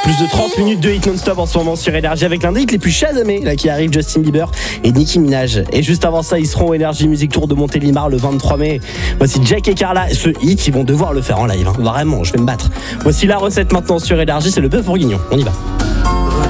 Plus de 30 minutes de hit non-stop en ce moment sur Énergie avec l'un des hits les plus chasamés là qui arrive, Justin Bieber et Nicki Minaj. Et juste avant ça, ils seront au Energy Music Tour de Montélimar le 23 mai. Voici Jack et Carla. Ce hit, ils vont devoir le faire en live. Vraiment, je vais me battre. Voici la recette maintenant sur Énergie, c'est le bœuf bourguignon. On y va.